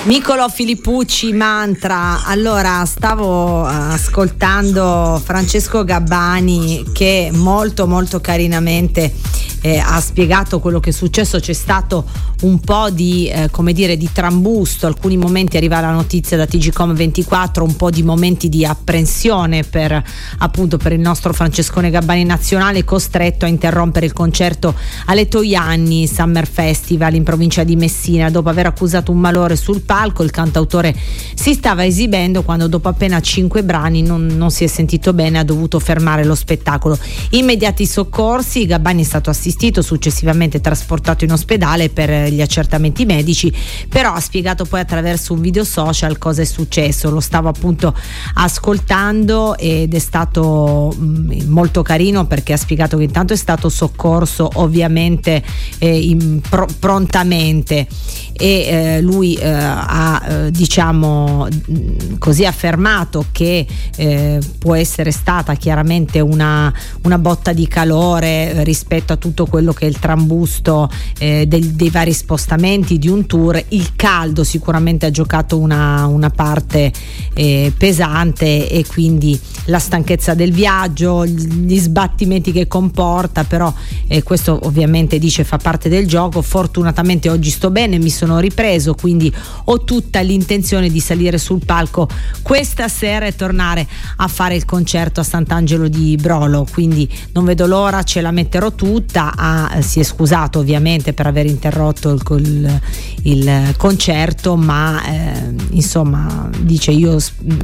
Niccolò Filippucci, Mantra. Allora, stavo ascoltando Francesco Gabbani che molto molto carinamente ha spiegato quello che è successo. C'è stato un po' di di trambusto, alcuni momenti arriva la notizia da TGcom24, un po' di momenti di apprensione per il nostro Francescone Gabbani nazionale, costretto a interrompere il concerto alle Toianni Summer Festival in provincia di Messina dopo aver accusato un malore sul palco. Il cantautore si stava esibendo quando dopo appena 5 brani non si è sentito bene, ha dovuto fermare lo spettacolo. Immediati soccorsi, Gabbani è stato assistito, successivamente trasportato in ospedale per gli accertamenti medici, però ha spiegato poi attraverso un video social cosa è successo. Lo stavo appunto ascoltando ed è stato molto carino, perché ha spiegato che intanto è stato soccorso ovviamente prontamente, e lui ha affermato che può essere stata chiaramente una botta di calore rispetto a tutto quello che è il trambusto dei vari spostamenti di un tour. Il caldo sicuramente ha giocato una parte pesante, e quindi la stanchezza del viaggio, gli sbattimenti che comporta, però questo ovviamente dice fa parte del gioco. Fortunatamente oggi sto bene, mi sono ripreso, quindi ho tutta l'intenzione di salire sul palco questa sera e tornare a fare il concerto a Sant'Angelo di Brolo, quindi non vedo l'ora, ce la metterò tutta. Si è scusato ovviamente per aver interrotto il concerto, ma insomma dice io